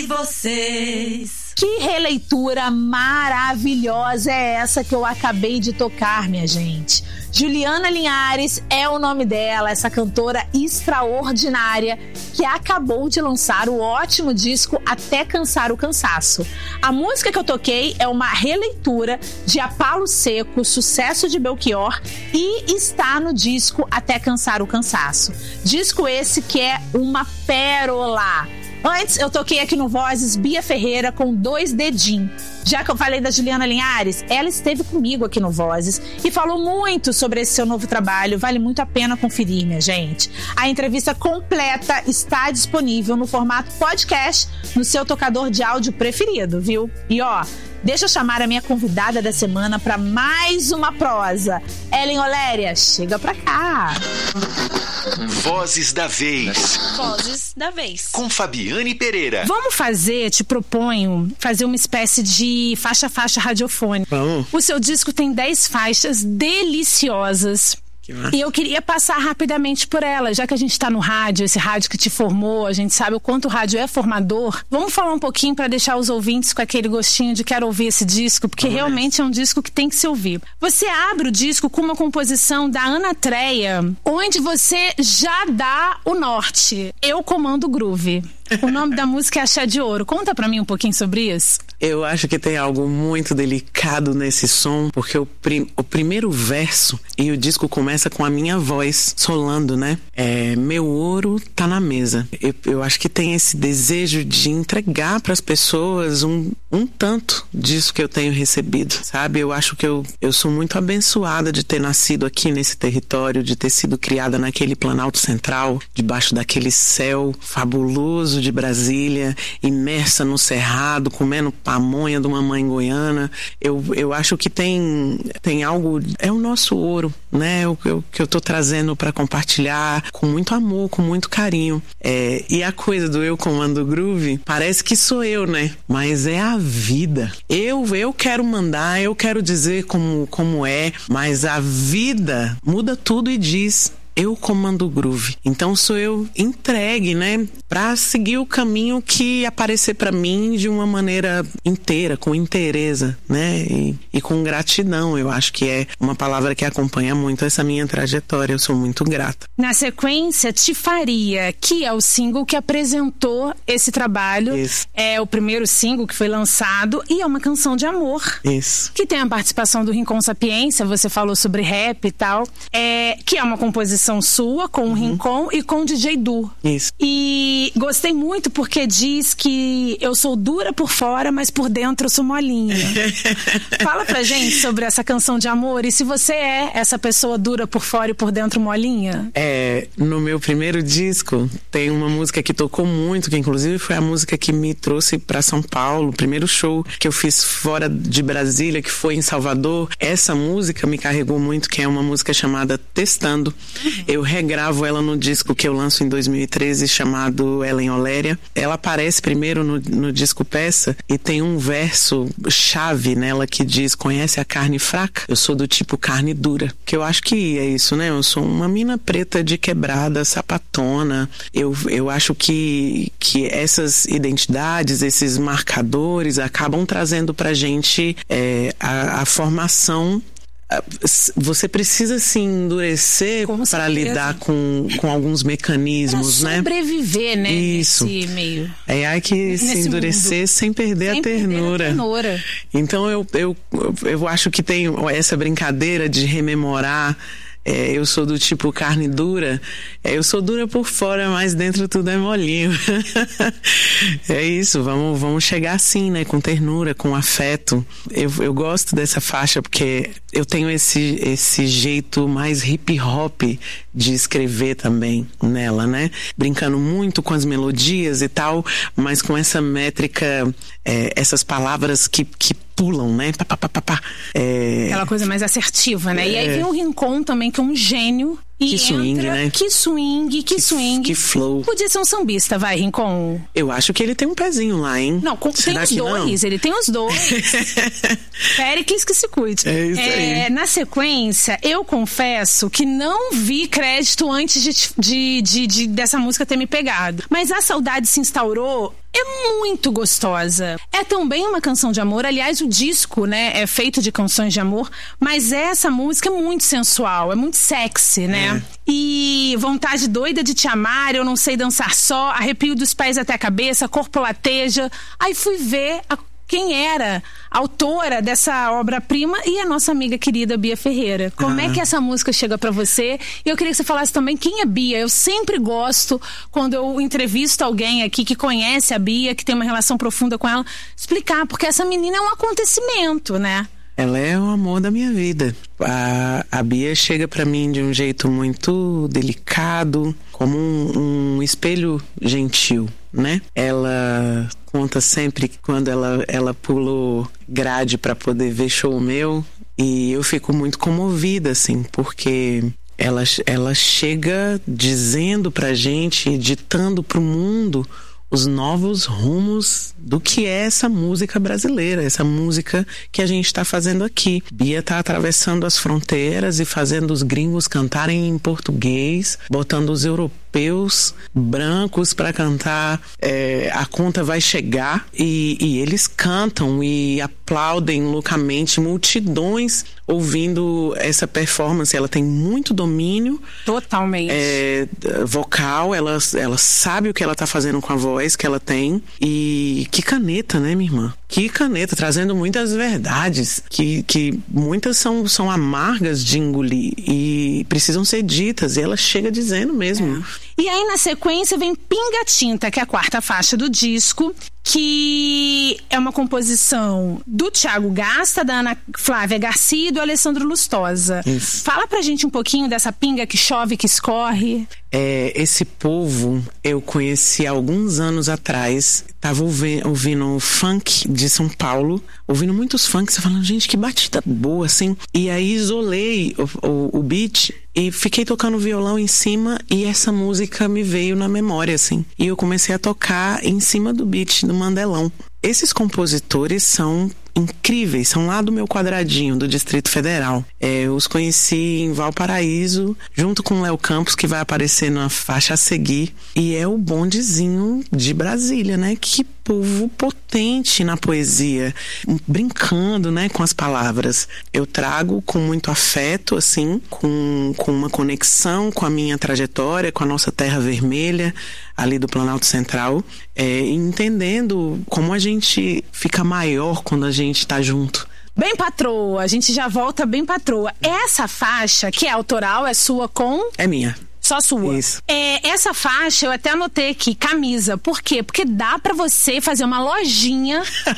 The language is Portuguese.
vocês. Que releitura maravilhosa é essa que eu acabei de tocar, minha gente? Juliana Linhares é o nome dela, essa cantora extraordinária que acabou de lançar o ótimo disco Até Cansar o Cansaço. A música que eu toquei é uma releitura de A Palo Seco, sucesso de Belchior, e está no disco Até Cansar o Cansaço. Disco esse que é uma pérola. Antes, eu toquei aqui no Vozes Bia Ferreira com Dois Dedinhos. Já que eu falei da Juliana Linhares, ela esteve comigo aqui no Vozes e falou muito sobre esse seu novo trabalho. Vale muito a pena conferir, minha gente. A entrevista completa está disponível no formato podcast no seu tocador de áudio preferido, viu? E ó, deixa eu chamar a minha convidada da semana para mais uma prosa. Ellen Oléria, chega pra cá. Vozes da Vez. Vozes da Vez. Com Fabiane Pereira. Vamos te proponho fazer uma espécie de faixa radiofônica. Vamos. O seu disco tem 10 faixas deliciosas. E eu queria passar rapidamente por ela, já que a gente tá no rádio, esse rádio que te formou, a gente sabe o quanto o rádio é formador. Vamos falar um pouquinho para deixar os ouvintes com aquele gostinho de quero ouvir esse disco, porque realmente é um disco que tem que se ouvir. Você abre o disco com uma composição da Ana Treia, onde você já dá o norte. Eu comando o groove. O nome da música é Axé de Ouro. Conta pra mim um pouquinho sobre isso. Eu acho que tem algo muito delicado nesse som, porque o primeiro verso e o disco começa com a minha voz solando, né? Meu ouro tá na mesa. Eu acho que tem esse desejo de entregar pras pessoas um tanto disso que eu tenho recebido, sabe? Eu acho que eu sou muito abençoada de ter nascido aqui nesse território, de ter sido criada naquele Planalto Central, debaixo daquele céu fabuloso de Brasília, imersa no cerrado, comendo pamonha de uma mãe goiana. Eu acho que tem algo, é o nosso ouro, né? O que eu tô trazendo para compartilhar com muito amor, com muito carinho. E a coisa do eu comando o groove, parece que sou eu, né? Mas é a vida. Eu quero mandar, eu quero dizer como é, mas a vida muda tudo e diz: eu comando o groove. Então sou eu entregue, né? Pra seguir o caminho que aparecer pra mim de uma maneira inteira, com inteireza, né? E com gratidão. Eu acho que é uma palavra que acompanha muito essa minha trajetória. Eu sou muito grata. Na sequência, Te Faria, que é o single que apresentou esse trabalho. Isso. É o primeiro single que foi lançado e é uma canção de amor. Isso. Que tem a participação do Rincon Sapiência, você falou sobre rap e tal. Que é uma composição sua, com o Rincon e com o DJ Du. Isso. E gostei muito porque diz que eu sou dura por fora, mas por dentro eu sou molinha. Fala pra gente sobre essa canção de amor e se você é essa pessoa dura por fora e por dentro molinha. No meu primeiro disco tem uma música que tocou muito, que inclusive foi a música que me trouxe pra São Paulo, o primeiro show que eu fiz fora de Brasília, que foi em Salvador. Essa música me carregou muito, que é uma música chamada Testando. Eu regravo ela no disco que eu lanço em 2013, chamado Ellen Oléria. Ela aparece primeiro no disco Peça e tem um verso chave nela que diz: conhece a carne fraca? Eu sou do tipo carne dura. Que eu acho que é isso, né? Eu sou uma mina preta de quebrada, sapatona. Eu acho que essas identidades, esses marcadores acabam trazendo pra gente a formação. Você precisa se endurecer para lidar com alguns mecanismos, né? Sobreviver, né? Isso. Nesse meio. Há que se endurecer sem perder a ternura. Então eu acho que tem essa brincadeira de rememorar. Eu sou do tipo carne dura. Eu sou dura por fora, mas dentro tudo é molinho. É isso, vamos chegar assim, né? Com ternura, com afeto. Eu gosto dessa faixa porque eu tenho esse jeito mais hip hop de escrever também nela, né? Brincando muito com as melodias e tal, mas com essa métrica, essas palavras que pulam, né? Aquela coisa mais assertiva, né? E aí vem o Rincon também, que é um gênio. E que swing, né? Que swing. Que flow. Podia ser um sambista, vai, Rincon. Eu acho que ele tem um pezinho lá, hein? Não, tem os dois. Ele tem os dois. Péricles que se cuide. É isso aí. Na sequência, eu confesso que não vi crédito antes dessa música ter me pegado. Mas a saudade se instaurou é muito gostosa. É também uma canção de amor. Aliás, o disco, né, é feito de canções de amor, mas essa música é muito sensual, é muito sexy, né? E vontade doida de te amar, eu não sei dançar só, arrepio dos pés até a cabeça, corpo lateja. Aí fui ver quem era a autora dessa obra-prima e a nossa amiga querida Bia Ferreira. Como é que essa música chega pra você? E eu queria que você falasse também quem é Bia. Eu sempre gosto, quando eu entrevisto alguém aqui que conhece a Bia, que tem uma relação profunda com ela, explicar, porque essa menina é um acontecimento, né? Ela é o amor da minha vida. A Bia chega pra mim de um jeito muito delicado, como um espelho gentil, né? Ela conta sempre que quando ela pulou grade pra poder ver show meu, e eu fico muito comovida, assim, porque ela chega dizendo pra gente, ditando pro mundo os novos rumos do que é essa música brasileira, essa música que a gente está fazendo aqui. Bia está atravessando as fronteiras e fazendo os gringos cantarem em português, botando os europeus brancos para cantar A Conta Vai Chegar, e eles cantam e aplaudem loucamente, multidões ouvindo essa performance. Ela tem muito domínio totalmente vocal, ela sabe o que ela está fazendo com a voz que ela tem. E que caneta, né, minha irmã? Que caneta, trazendo muitas verdades que muitas são amargas de engolir e precisam ser ditas, e ela chega dizendo mesmo. E aí na sequência vem Pinga Tinta, que é a quarta faixa do disco, que é uma composição do Thiago Gasta, da Ana Flávia Garcia e do Alessandro Lustosa. Isso. Fala pra gente um pouquinho dessa pinga que chove, que escorre. Esse povo eu conheci há alguns anos atrás. Tava ouvindo funk de São Paulo, ouvindo muitos funks, falando, gente, que batida boa, assim. E aí isolei o beat e fiquei tocando violão em cima, e essa música me veio na memória, assim. E eu comecei a tocar em cima do beat do Mandelão. Esses compositores são incríveis, são lá do meu quadradinho, do Distrito Federal. Eu os conheci em Valparaíso, junto com o Léo Campos, que vai aparecer na faixa a seguir. E é o bondezinho de Brasília, né? Que povo potente na poesia, brincando, né, com as palavras. Eu trago com muito afeto, assim, com uma conexão com a minha trajetória, com a nossa terra vermelha, ali do Planalto Central, entendendo como a gente fica maior quando a gente tá junto. Bem patroa, a gente já volta bem patroa. Essa faixa, que é autoral, é sua com... É minha. Só sua. Isso. Essa faixa, eu até anotei aqui, camisa. Por quê? Porque dá pra você fazer uma lojinha